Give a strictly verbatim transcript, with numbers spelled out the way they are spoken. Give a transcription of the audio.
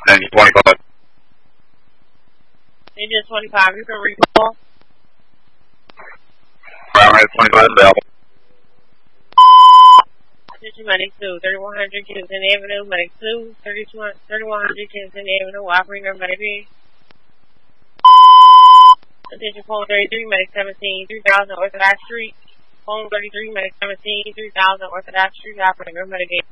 Engine twenty-five. Engine twenty-five, you can recall. Primary twenty-five available. Attention Medic two, thirty-one hundred Kingston Avenue, Medic two, thirty-one hundred Kingston Avenue, operator Medic B. Attention phone thirty-three, Medic seventeen, three thousand Orthodox Street. Phone thirty-three, Medic seventeen, three thousand Orthodox Street, operator Medic eight.